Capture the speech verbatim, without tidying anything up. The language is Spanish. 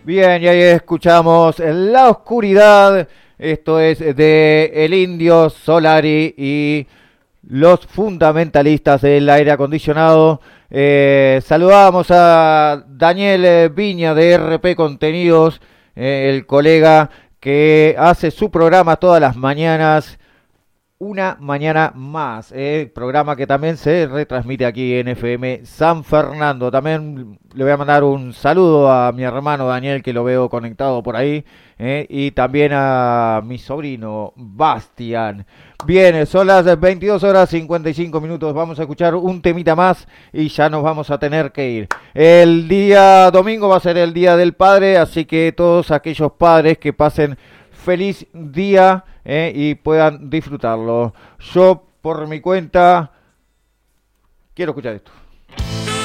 Bien, y ahí escuchamos La Oscuridad. Esto es de El Indio Solari y los fundamentalistas del aire acondicionado. Eh, saludamos a Daniel Viña de R P Contenidos, eh, el colega que hace su programa todas las mañanas. Una mañana más, eh, programa que también se retransmite aquí en F M San Fernando. También le voy a mandar un saludo a mi hermano Daniel, que lo veo conectado por ahí, eh, y también a mi sobrino Bastián. Bien, son las veintidós horas cincuenta y cinco minutos. Vamos a escuchar un temita más y ya nos vamos a tener que ir. El día domingo va a ser el Día del Padre, así que todos aquellos padres que pasen feliz día eh, y puedan disfrutarlo. Yo, por mi cuenta, quiero escuchar esto.